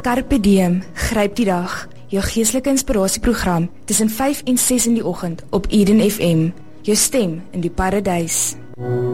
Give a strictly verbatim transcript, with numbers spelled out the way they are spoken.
Carpe Diem, gryp die dag. Jou geestelike inspirasieprogram tussen vyf en ses in die oggend op Eden F M. Jou stem in die paradys.